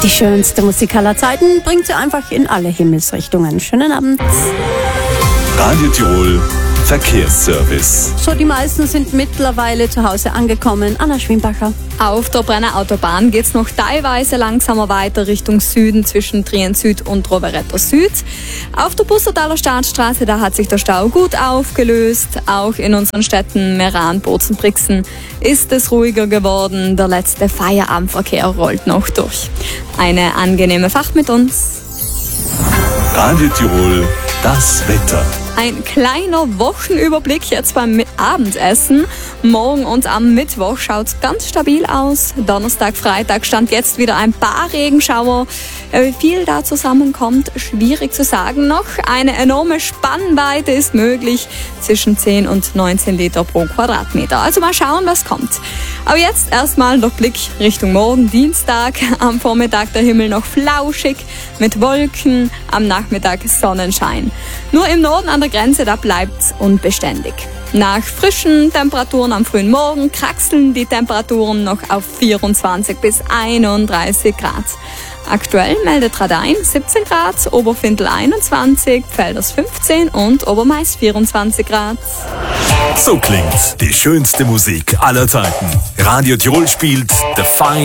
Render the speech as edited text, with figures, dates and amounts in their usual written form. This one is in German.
Die schönste Musik aller Zeiten bringt sie einfach in alle Himmelsrichtungen. Schönen Abend. Radio Tirol Verkehrsservice. So, die meisten sind mittlerweile zu Hause angekommen. Anna Schwimbacher. Auf der Brenner Autobahn geht es noch teilweise langsamer weiter Richtung Süden zwischen Trien Süd und Rovereto Süd. Auf der Bussertaler Staatsstraße, da hat sich der Stau gut aufgelöst. Auch in unseren Städten Meran, Bozen, Brixen ist es ruhiger geworden. Der letzte Feierabendverkehr rollt noch durch. Eine angenehme Fahrt mit uns. Radio Tirol, das Wetter. Ein kleiner Wochenüberblick jetzt beim Abendessen. Morgen und am Mittwoch schaut es ganz stabil aus. Donnerstag, Freitag stand jetzt wieder ein paar Regenschauer. Wie viel da zusammenkommt, schwierig zu sagen noch. Eine enorme Spannweite ist möglich zwischen 10 und 19 Liter pro Quadratmeter. Also mal schauen, was kommt. Aber jetzt erstmal der Blick Richtung morgen, Dienstag. Am Vormittag der Himmel noch flauschig mit Wolken, am Nachmittag Sonnenschein. Nur im Norden an der Grenze, da bleibt's unbeständig. Nach frischen Temperaturen am frühen Morgen kraxeln die Temperaturen noch auf 24 bis 31 Grad. Aktuell meldet Radein 17 Grad, Oberfindel 21, Pfälders 15 und Obermais 24 Grad. So klingt die schönste Musik aller Zeiten. Radio Tirol spielt The Fine